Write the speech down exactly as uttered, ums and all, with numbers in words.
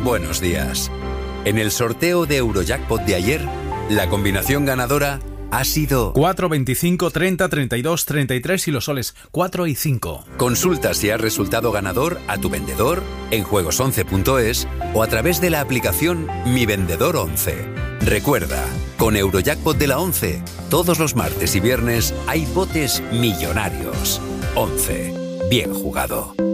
buenos días. En el sorteo de Eurojackpot de ayer, la combinación ganadora ha sido cuatro, veinticinco, treinta, treinta y dos, treinta y tres y los soles cuatro y cinco. Consulta si has resultado ganador a tu vendedor en juegos once punto es o a través de la aplicación Mi Vendedor once. Recuerda, con Eurojackpot de la once, todos los martes y viernes hay botes millonarios. once. Bien jugado.